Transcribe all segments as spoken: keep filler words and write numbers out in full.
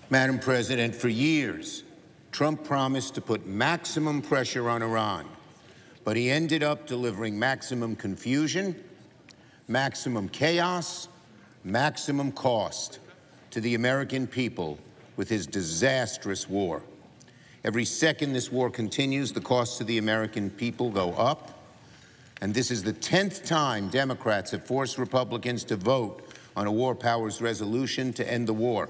Madam President, for years, Trump promised to put maximum pressure on Iran, but he ended up delivering maximum confusion, maximum chaos, maximum cost to the American people with his disastrous war. Every second this war continues, the costs to the American people go up. And this is the tenth time Democrats have forced Republicans to vote on a war powers resolution to end the war.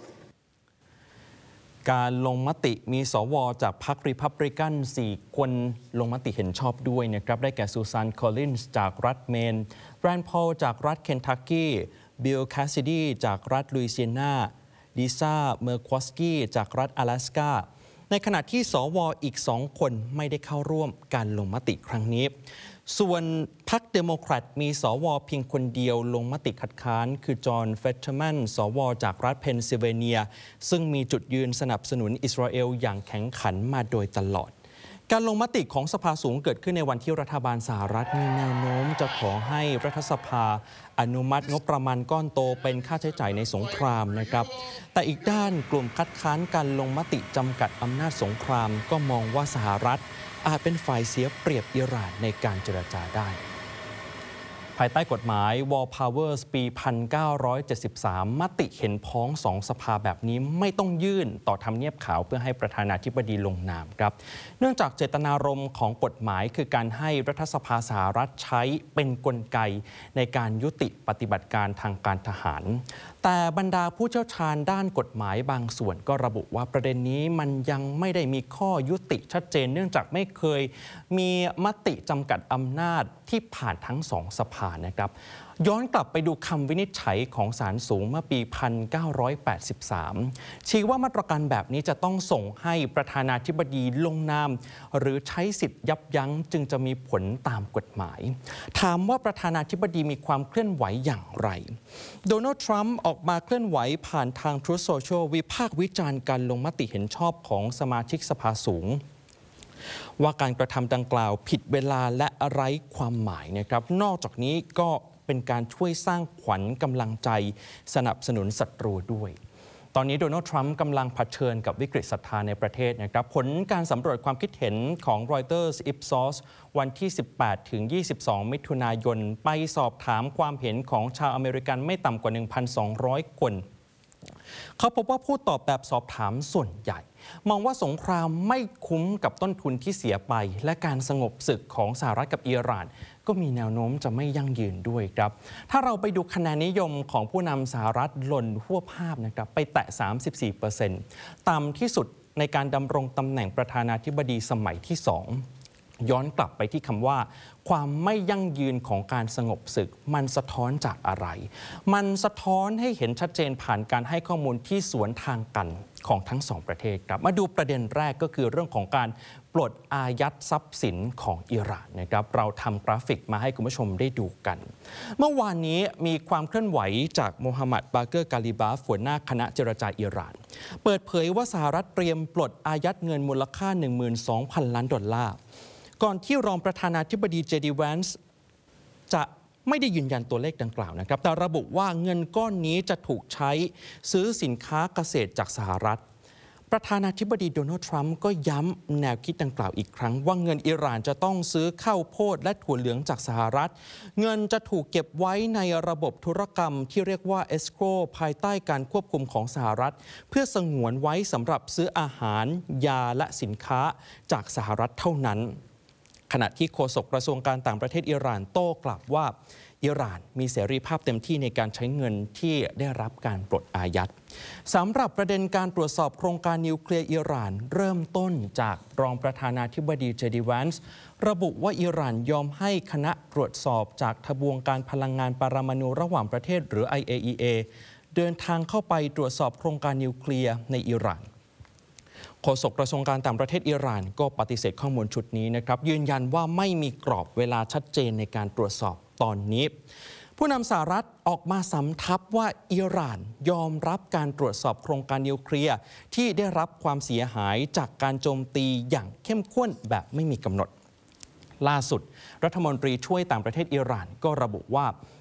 การลงมติมีสวจากพรรครีพับลิกันสี่คนลงมติเห็นชอบด้วยนะครับได้แก่ซูซานคอลลินส์จากรัฐเมนแรนด์พอลจากรัฐเคนทักกี้บิลแคสซิดีจากรัฐลุยเซียนาลิซ่าเมอร์ควอสกี้จากรัฐ阿拉斯กาในขณะที่สวอีกสองคนไม่ได้เข้าร่วมการลงมติครั้งนี้ส่วนพรรคเดโมแครตมีสวเพียงคนเดียวลงมติคัดค้านคือจอห์นเฟตเทอร์แมนสวจากรัฐเพนซิลเวเนียซึ่งมีจุดยืนสนับสนุนอิสราเอลอย่างแข็งขันมาโดยตลอดการลงมติของสภาสูงเกิดขึ้นในวันที่รัฐบาลสหรัฐมีแนวโน้มจะขอให้รัฐสภาอนุมัติงบประมาณก้อนโตเป็นค่าใช้จ่ายในสงครามนะครับแต่อีกด้านกลุ่มคัดค้านการลงมติจำกัดอำนาจสงครามก็มองว่าสหรัฐอาจเป็นฝ่ายเสียเปรียบอิหร่านในการเจรจาได้ภายใต้กฎหมาย War Powers ปี หนึ่งพันเก้าร้อยเจ็ดสิบสาม มติเห็นพ้องสองสภาแบบนี้ไม่ต้องยื่นต่อทำเนียบขาวเพื่อให้ประธานาธิบดีลงนามครับเนื่องจากเจตนารมณ์ของกฎหมายคือการให้รัฐสภาสหรัฐใช้เป็นกลไกในการยุติปฏิบัติการทางการทหารแต่บรรดาผู้เชี่ยวชาญด้านกฎหมายบางส่วนก็ระบุว่าประเด็นนี้มันยังไม่ได้มีข้อยุติชัดเจนเนื่องจากไม่เคยมีมติจำกัดอำนาจที่ผ่านทั้งสองสภานะครับย้อนกลับไปดูคำวินิจฉัยของศาลสูงเมื่อปี หนึ่งพันเก้าร้อยแปดสิบสาม ชี้ว่ามาตรการแบบนี้จะต้องส่งให้ประธานาธิบดีลงนามหรือใช้สิทธิ์ยับยั้งจึงจะมีผลตามกฎหมายถามว่าประธานาธิบดีมีความเคลื่อนไหวอย่างไรโดนัลด์ทรัมป์ออกมาเคลื่อนไหวผ่านทาง Truth Social วิพากษ์วิจารณ์การลงมติเห็นชอบของสมาชิกสภาสูงว่าการกระทำดังกล่าวผิดเวลาและไร้ความหมายนะครับนอกจากนี้ก็เป็นการช่วยสร้างขวัญกำลังใจสนับสนุนศัตรูด้วยตอนนี้โดนัลด์ทรัมป์กำลังเผชิญกับวิกฤตศรัทธาในประเทศนะครับผลการสำรวจความคิดเห็นของ Reuters Ipsos วันที่ สิบแปดถึงยี่สิบสอง มิถุนายนไปสอบถามความเห็นของชาวอเมริกันไม่ต่ำกว่า หนึ่งพันสองร้อย คนเขาพบว่าผู้ตอบแบบสอบถามส่วนใหญ่มองว่าสงครามไม่คุ้มกับต้นทุนที่เสียไปและการสงบศึกของสหรัฐกับอิหร่านก็มีแนวโน้มจะไม่ยั่งยืนด้วยครับถ้าเราไปดูคะแนนนิยมของผู้นำสหรัฐหล่นทั่วภาพนะครับไปแตะ สามสิบสี่เปอร์เซ็นต์ ต่ำที่สุดในการดำรงตำแหน่งประธานาธิบดีสมัยที่สองย้อนกลับไปที่คำว่าความไม่ยั่งยืนของการสงบศึกมันสะท้อนจากอะไรมันสะท้อนให้เห็นชัดเจนผ่านการให้ข้อมูลที่สวนทางกันของทั้งสองประเทศครับมาดูประเด็นแรกก็คือเรื่องของการปลดอายัดทรัพย์สินของอิหร่านนะครับเราทำกราฟิกมาให้คุณผู้ชมได้ดูกันเมื่อวานนี้มีความเคลื่อนไหวจากโมฮัมหมัดบาเกอร์กาลิบาฟหัวหน้าคณะเจรจาอิหร่านเปิดเผยว่าสหรัฐเตรียมปลดอายัดเงินมูลค่า หนึ่งหมื่นสองพัน ล้านดอลลาร์ก่อนที่รองประธานาธิบดีเจดีแวนซ์จะไม่ได้ยืนยันตัวเลขดังกล่าวนะครับแต่ระบุว่าเงินก้อนนี้จะถูกใช้ซื้อสินค้าเกษตรจากสหรัฐประธานาธิบดีโดนัลด์ทรัมป์ก็ย้ำแนวคิดดังกล่าวอีกครั้งว่าเงินอิหร่านจะต้องซื้อข้าวโพดและถั่วเหลืองจากสหรัฐเงินจะถูกเก็บไว้ในระบบธุรกรรมที่เรียกว่าเอสโครภายใต้การควบคุมของสหรัฐเพื่อสงวนไว้สำหรับซื้ออาหารยาและสินค้าจากสหรัฐเท่านั้นขณะที่โฆษกกระทรวงการต่างประเทศอิหร่านโต้กลับว่าอิหร่านมีเสรีภาพเต็มที่ในการใช้เงินที่ได้รับการปลดอายัดสำหรับประเด็นการตรวจสอบโครงการนิวเคลียร์อิหร่านเริ่มต้นจากรองประธานาธิบดีเจดีแวนซ์ระบุว่าอิหร่านยอมให้คณะตรวจสอบจากทบวงการพลังงานปรมาณูระหว่างประเทศหรือ ไอ เอ อี เอ เดินทางเข้าไปตรวจสอบโครงการนิวเคลียร์ในอิหร่านโฆษกกระทรวงการต่างประเทศอิหร่านก็ปฏิเสธข้อมูลชุดนี้นะครับยืนยันว่าไม่มีกรอบเวลาชัดเจนในการตรวจสอบตอนนี้ผู้นำสหรัฐออกมาสำทับว่าอิหร่านยอมรับการตรวจสอบโครงการนิวเคลียร์ที่ได้รับความเสียหายจากการโจมตีอย่างเข้มข้นแบบไม่มีกำหนดล่าสุดรัฐมนตรีช่วยต่างประเทศอิหร่านก็ระบุว่า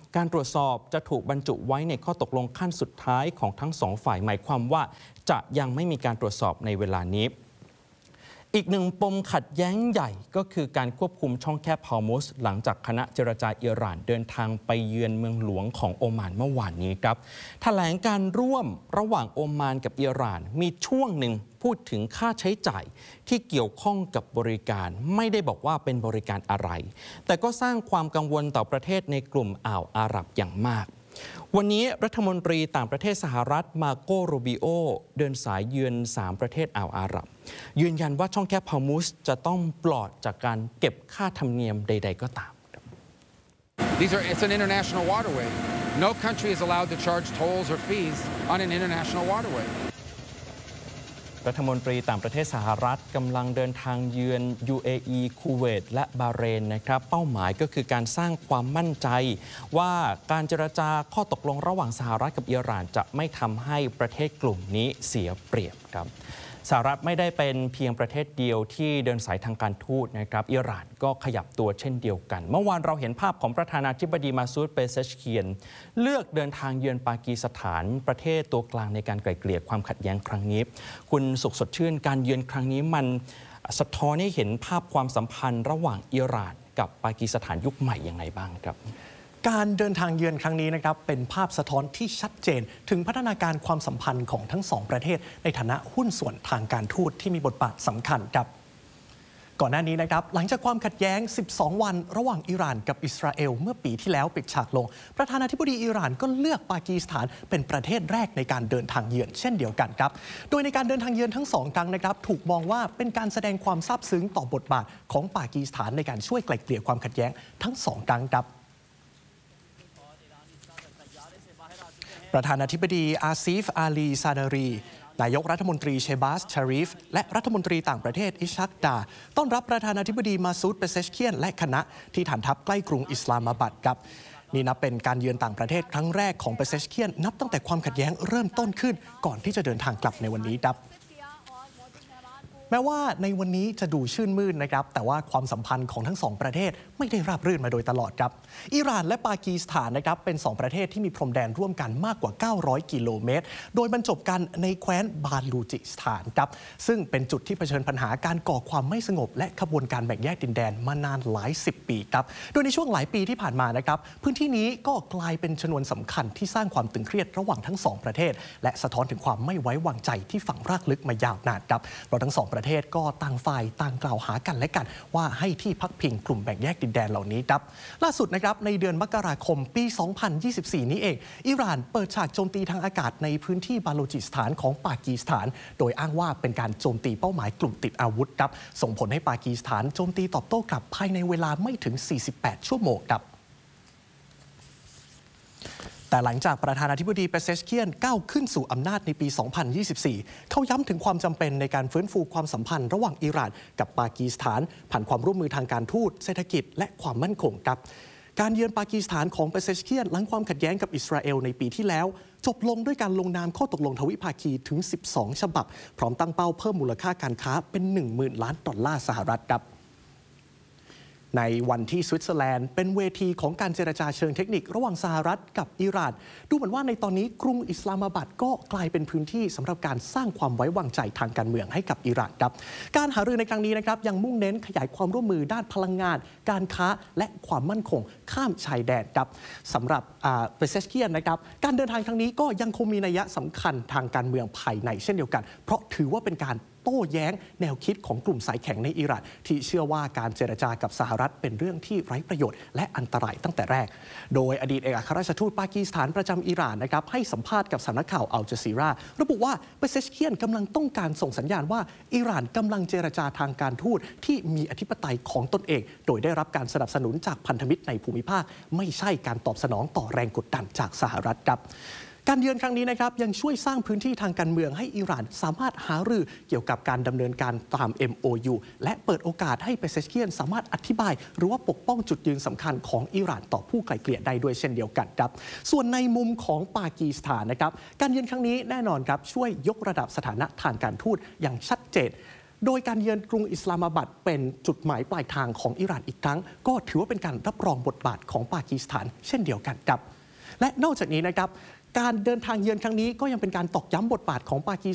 การตรวจสอบจะถูกบรรจุไว้ในข้อตกลงขั้นสุดท้ายของทั้งสองฝ่ายหมายความว่าจะยังไม่มีการตรวจสอบในเวลานี้อีกหนึ่งปมขัดแย้งใหญ่ก็คือการควบคุมช่องแคบฮอร์มุซหลังจากคณะเจรจาอิหร่านเดินทางไปเยือนเมืองหลวงของโอมานเมื่อวานนี้ครับแถลงการร่วมระหว่างโอมานกับอิหร่านมีช่วงหนึ่งพูดถึงค่าใช้จ่ายที่เกี่ยวข้องกับบริการไม่ได้บอกว่าเป็นบริการอะไรแต่ก็สร้างความกังวลต่อประเทศในกลุ่มอ่าวอาหรับอย่างมากวันนี้รัฐมนตรีต่างประเทศสหรัฐมาโกโรบิโอเดินสายเยือนสามประเทศอ่าวอาหรับยืนยันว่าช่องแคบฮอร์มุซจะต้องปลอดจากการเก็บค่าธรรมเนียมใดๆก็ตาม These are it's an international waterway. No country is allowed to charge tolls or fees on an international waterway. รัฐมนตรีต่างประเทศสหรัฐกำลังเดินทางเยือน ยู เอ อี คูเวตและบาห์เรนนะครับเป้าหมายก็คือการสร้างความมั่นใจว่าการเจรจาข้อตกลงระหว่างสหรัฐกับอิหร่านจะไม่ทำให้ประเทศกลุ่มนี้เสียเปรียบครับสหรัฐไม่ได้เป็นเพียงประเทศเดียวที่เดินสายทางการทูตนะครับอิหร่านก็ขยับตัวเช่นเดียวกันเมื่อวานเราเห็นภาพของประธานาธิบดีมาซูด เปเซชเคียนเลือกเดินทางเยือนปากีสถานประเทศตัวกลางในการไกล่เกลี่ยความขัดแย้งครั้งนี้คุณสุขสดชื่นการเยือนครั้งนี้มันสะท้อนให้เห็นภาพความสัมพันธ์ระหว่างอิหร่านกับปากีสถานยุคใหม่ยังไงบ้างครับการเดินทางเยือนครั้งนี้นะครับเป็นภาพสะท้อนที่ชัดเจนถึงพัฒนาการความสัมพันธ์ของทั้งสองประเทศในฐานะหุ้นส่วนทางการทูตที่มีบทบาทสำคัญครับก่อนหน้านี้นะครับหลังจากความขัดแย้งสิบสองวันระหว่างอิหร่านกับอิสราเอลเมื่อปีที่แล้วปิดฉากลงประธานาธิบดีอิหร่านก็เลือกปากีสถานเป็นประเทศแรกในการเดินทางเยือนเช่นเดียวกันครับโดยในการเดินทางเยือนทั้งสองครั้งนะครับถูกมองว่าเป็นการแสดงความซาบซึ้งต่อบทบาทของปากีสถานในการช่วยไกล่เกลี่ยความขัดแย้งทั้งสองครั้งครับประธานาธิบดีอาซีฟ อาลี ซาดารีนายกรัฐมนตรีเชบาส ชารีฟและรัฐมนตรีต่างประเทศอิชักดาต้อนรับประธานาธิบดีมาซูด เปเซชเคียนและคณะที่ฐานทัพใกล้กรุงอิสลามาบัดครับนี่นับเป็นการเยือนต่างประเทศครั้งแรกของเปเซชเคียนนับตั้งแต่ความขัดแย้งเริ่มต้นขึ้นก่อนที่จะเดินทางกลับในวันนี้ครับแม้ว่าในวันนี้จะดูชื่นมื่นนะครับแต่ว่าความสัมพันธ์ของทั้งสองประเทศไม่ได้ราบรื่นมาโดยตลอดครับอิหร่านและปากีสถานนะครับเป็นสองประเทศที่มีพรมแดนร่วมกันมากกว่าเก้าร้อยกิโลเมตรโดยบรรจบกันในแคว้นบาลูจิสถานครับซึ่งเป็นจุดที่เผชิญปัญหาการก่อความไม่สงบและขบวนการแบ่งแยกดินแดนมานานหลายสิบปีครับโดยในช่วงหลายปีที่ผ่านมานะครับพื้นที่นี้ก็กลายเป็นชนวนสำคัญที่สร้างความตึงเครียดระหว่างทั้งสองประเทศและสะท้อนถึงความไม่ไว้วางใจที่ฝังรากลึกมายาวนานครับเราทั้งสองประเทศก็ต่างฝ่ายต่างกล่าวหากันและกันว่าให้ที่พักพิงกลุ่มแบ่งแยกดินแดนเหล่านี้ครับล่าสุดนะครับในเดือนมกราคมปีสองพันยี่สิบสี่นี้เองอิหร่านเปิดฉากโจมตีทางอากาศในพื้นที่บาลูจิสถานของปากีสถานโดยอ้างว่าเป็นการโจมตีเป้าหมายกลุ่มติดอาวุธครับส่งผลให้ปากีสถานโจมตีตอบโต้กลับภายในเวลาไม่ถึงสี่สิบแปดชั่วโมงครับแต่หลังจากประธานาธิบดีเปเซชเคียนก้าวขึ้นสู่อำนาจในปีสองพันยี่สิบสี่เขาย้ำถึงความจำเป็นในการฟื้นฟูความสัมพันธ์ระหว่างอิหร่านกับปากีสถานผ่านความร่วมมือทางการทูตเศรษฐกิจและความมั่นคงครับการเยือนปากีสถานของเปเซชเคียนหลังความขัดแย้งกับอิสราเอลในปีที่แล้วจบลงด้วยการลงนามข้อตกลงทวิภาคีถึงสิบสองฉบับพร้อมตั้งเป้าเพิ่มมูลค่าการค้าเป็น หนึ่งหมื่น ล้านดอลลาร์สหรัฐครับในวันที่สวิตเซอร์แลนด์เป็นเวทีของการเจรจาเชิงเทคนิคระหว่างสหรัฐกับอิหร่านดูเหมือนว่าในตอนนี้กรุงอิสลามาบัดก็กลายเป็นพื้นที่สำหรับการสร้างความไว้วางใจทางการเมืองให้กับอิหร่านครับการหารือในครั้งนี้นะครับยังมุ่งเน้นขยายความร่วมมือด้านพลังงานการค้าและความมั่นคงข้ามชายแดนครับสำหรับเปเซชเคียนนะครับการเดินทางครั้งนี้ก็ยังคงมีนัยสำคัญทางการเมืองภายในเช่นเดียวกันเพราะถือว่าเป็นการโต้แย้งแนวคิดของกลุ่มสายแข็งในอิหร่านที่เชื่อว่าการเจรจากับสหรัฐเป็นเรื่องที่ไร้ประโยชน์และอันตรายตั้งแต่แรกโดยอดีตเอกอัครราชทูตปากีสถานประจำอิหร่านนะครับให้สัมภาษณ์กับสำนักข่าวอัลจาซีราระบุว่าเปเซชเคียนกำลังต้องการส่งสัญญาณว่าอิหร่านกำลังเจรจาทางการทูตที่มีอธิปไตยของตนเองโดยได้รับการสนับสนุนจากพันธมิตรในภูมิภาคไม่ใช่การตอบสนองต่อแรงกดดันจากสหรัฐครับการเยือนครั้งนี้นะครับยังช่วยสร้างพื้นที่ทางการเมืองให้อิหร่านสามารถหารือเกี่ยวกับการดำเนินการตาม เอ็ม โอ ยู และเปิดโอกาสให้เปเซชเคียนสามารถอธิบายหรือว่าปกป้องจุดยืนสำคัญของอิหร่านต่อผู้ไกล่เกลี่ยได้ด้วยเช่นเดียวกันครับส่วนในมุมของปากีสถานนะครับการเยือนครั้งนี้แน่นอนครับช่วยยกระดับสถานะทางการทูตอย่างชัดเจนโดยการเยือนกรุงอิสลามาบัดเป็นจุดหมายปลายทางของอิหร่านอีกครั้งก็ถือว่าเป็นการรับรองบทบาทของปากีสถานเช่นเดียวกันครับและนอกจากนี้นะครับการเดินทางเยือนครั้งนี้ก็ยังเป็นการตอกย้ำบทบาทของปากี